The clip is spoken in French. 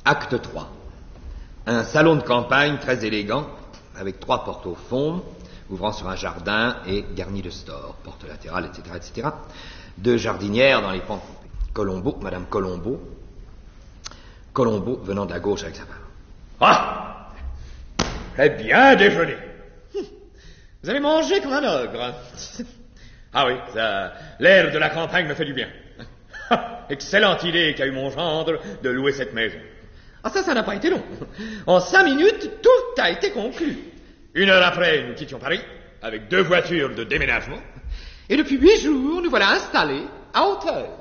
Acte 3. Un salon de campagne très élégant, avec 3 portes au fond, ouvrant sur un jardin et garni de stores, porte latérale, etc. 2 jardinières dans les pans coupés. Colombo, Madame Colombo. Colombo venant de la gauche avec sa femme. Ah! Très bien déjeuné. Vous avez mangé comme un ogre. Ah oui, ça, l'air de la campagne me fait du bien. Excellente idée qu'a eu mon gendre de louer cette maison. Ah ça n'a pas été long. En 5 minutes, tout a été conclu. 1 heure après, nous quittions Paris, avec 2 voitures de déménagement. Et depuis 8 jours, nous voilà installés à Auteuil.